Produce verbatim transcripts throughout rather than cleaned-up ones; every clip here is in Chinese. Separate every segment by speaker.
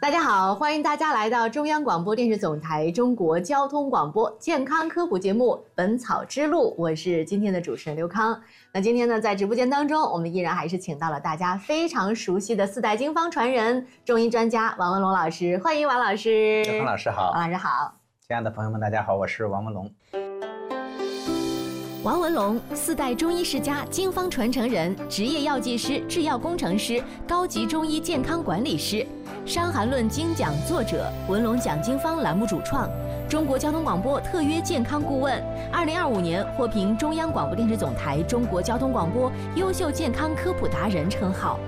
Speaker 1: 大家好，欢迎大家来到中央广播电视总台中国交通广播健康科普节目《本草之路》，我是今天的主持人刘康。那今天呢，在直播间当中，我们依然还是请到了大家非常熟悉的四代经方传人、中医专家王文龙老师，欢迎王老师。
Speaker 2: 刘康老师好，
Speaker 1: 王老师好。
Speaker 2: 亲爱的朋友们，大家好，我是王文龙。
Speaker 3: 王文龙，四代中医世家、经方传承人，职业药剂师、制药工程师，高级中医健康管理师，《伤寒论》精讲作者，文龙讲经方栏目主创，中国交通广播特约健康顾问，二零二五年获评中央广播电视总台中国交通广播优秀健康科普达人称号。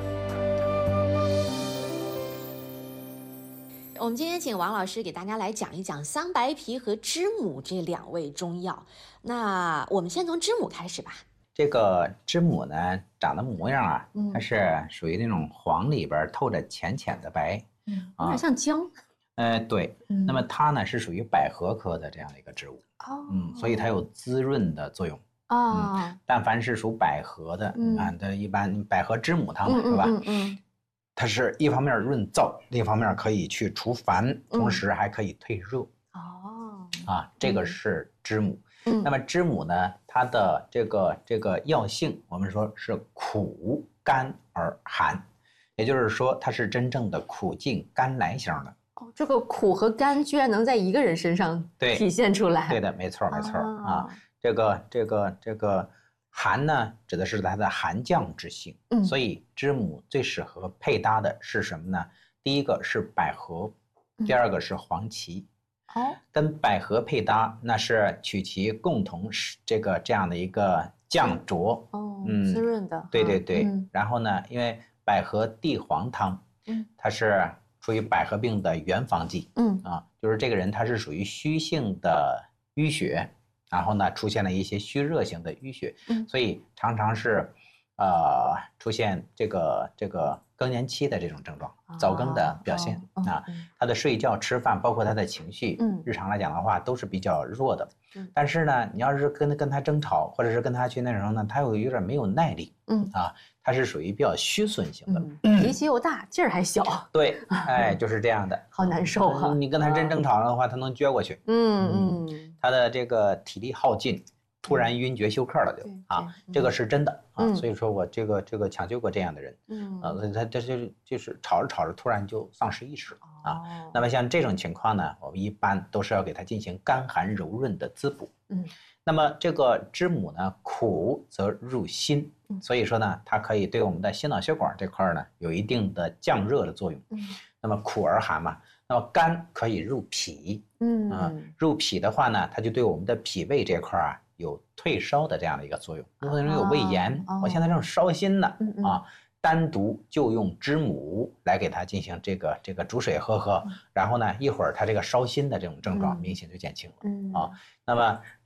Speaker 1: 我们今天请王老师给大家来讲一讲桑白皮和知母这两味中药。那我们先从知母开始吧。
Speaker 2: 这个知母呢，长得模样啊，嗯、它是属于那种黄里边透着浅浅的白，
Speaker 1: 嗯，有点像姜。
Speaker 2: 呃，对，嗯、那么它呢是属于百合科的这样的一个植物，哦，嗯，所以它有滋润的作用。哦，嗯、但凡是属百合的，嗯、啊，它一般百合知母汤嘛，是吧？嗯 嗯, 嗯它是一方面润燥，另一方面可以去除烦，同时还可以退热。哦、嗯，啊，这个是知母。嗯、那么知母呢，它的这个这个药性，我们说是苦、甘而寒，也就是说它是真正的苦尽甘来型的。
Speaker 1: 哦，这个苦和甘居然能在一个人身上体现出来。
Speaker 2: 对, 对的，没错没错啊, 啊。这个这个这个寒呢，指的是它的寒降之性。嗯，所以知母最适合配搭的是什么呢？第一个是百合，第二个是黄芪。哦，跟百合配搭，那是取其共同这个这样的一个降浊，
Speaker 1: 哦，嗯，滋润的，
Speaker 2: 对对对。嗯、然后呢，因为百合地黄汤，嗯，它是属于百合病的原方剂，嗯啊，就是这个人他是属于虚性的淤血，然后呢出现了一些虚热型的淤血，嗯，所以常常是，呃，出现这个这个。更年期的这种症状，早更的表现、哦哦、啊，他的睡觉、吃饭，包括他的情绪，嗯，日常来讲的话都是比较弱的。嗯，但是呢，你要是跟跟他争吵，或者是跟他去那什么呢，他有有点没有耐力，嗯啊，他是属于比较虚损型的，
Speaker 1: 嗯、脾气又大，劲儿还小。
Speaker 2: 对，哎，就是这样的，
Speaker 1: 好难受啊！
Speaker 2: 你跟他真争吵的话，他能撅过去，嗯嗯，他的这个体力耗尽。突然晕厥休克了就啊，这个是真的啊，所以说我这个这个抢救过这样的人，嗯啊，他他就就是吵着吵着突然就丧失意识了啊。那么像这种情况呢，我们一般都是要给他进行甘寒柔润的滋补。嗯，那么这个知母呢，苦则入心，所以说呢，它可以对我们的心脑血管这块呢有一定的降热的作用。嗯，那么苦而寒嘛，那么甘可以入脾，嗯啊，入脾的话呢，它就对我们的脾胃这块啊。有退烧的这样的一个作用。如果人有胃炎，哦、我现在这种烧心呢，嗯嗯啊，单独就用知母来给它进行这个这个煮水喝喝，嗯、然后呢，一会儿它这个烧心的这种症状明显就减轻了，嗯、啊。那么